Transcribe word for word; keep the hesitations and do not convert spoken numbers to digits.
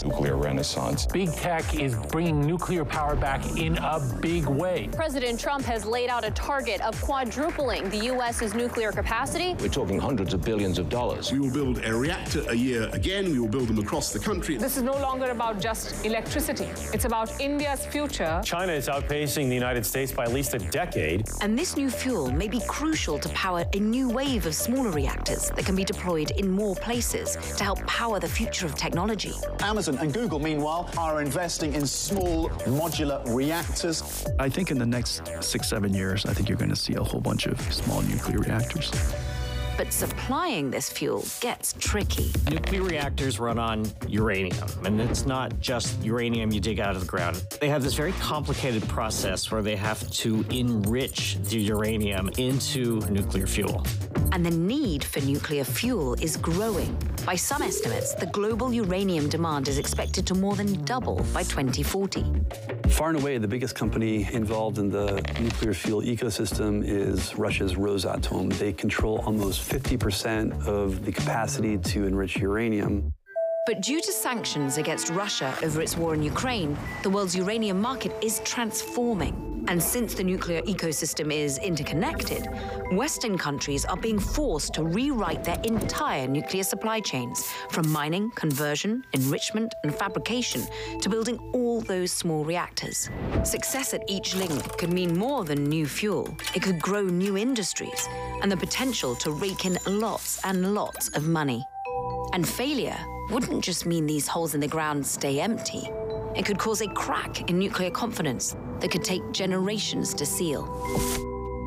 nuclear renaissance. Big tech is bringing nuclear power back in a big way. President Trump has laid out a target of quadrupling the U S's nuclear capacity. We're talking hundreds of billions of dollars. We will build a reactor a year again. We will build them across the country. This is no longer about just electricity. It's about India's future. China is outpacing the United States by at least a decade. And this new fuel may be crucial to power a new wave of smaller reactors that can be deployed in more places to help power the future of technology. Amazon and Google, meanwhile, are investing in small modular reactors. I think in the next six, seven years, I think you're going to see a whole bunch of small nuclear reactors. But supplying this fuel gets tricky. Nuclear reactors run on uranium, and it's not just uranium you dig out of the ground. They have this very complicated process where they have to enrich the uranium into nuclear fuel. And the need for nuclear fuel is growing. By some estimates, the global uranium demand is expected to more than double by twenty forty. Far and away, the biggest company involved in the nuclear fuel ecosystem is Russia's Rosatom. They control almost fifty percent of the capacity to enrich uranium. But due to sanctions against Russia over its war in Ukraine, the world's uranium market is transforming. And since the nuclear ecosystem is interconnected, Western countries are being forced to rewrite their entire nuclear supply chains, from mining, conversion, enrichment, and fabrication to building all those small reactors. Success at each link could mean more than new fuel. It could grow new industries and the potential to rake in lots and lots of money. And failure wouldn't just mean these holes in the ground stay empty. It could cause a crack in nuclear confidence that could take generations to seal.